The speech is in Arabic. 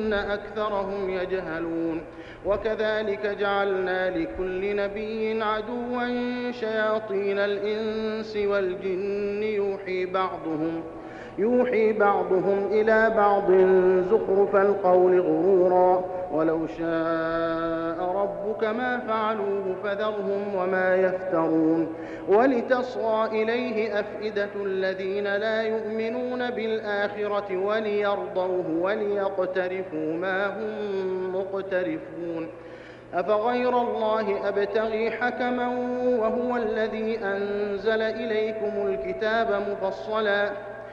ولكن أكثرهم يجهلون وكذلك جعلنا لكل نبي عدوا شياطين الإنس والجن يوحي بعضهم إلى بعض زخرف القول غرورا ولو شاء ربك ما فعلوه فذرهم وما يفترون ولتصغى إليه أفئدة الذين لا يؤمنون بالآخرة وليرضوه وليقترفوا ما هم مقترفون أفغير الله أبتغي حكما وهو الذي أنزل إليكم الكتاب مفصلا